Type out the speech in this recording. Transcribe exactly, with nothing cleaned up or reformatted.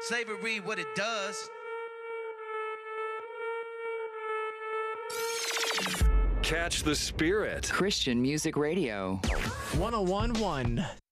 Slavery, what it does. Catch the Spirit. Christian Music Radio. one oh one point one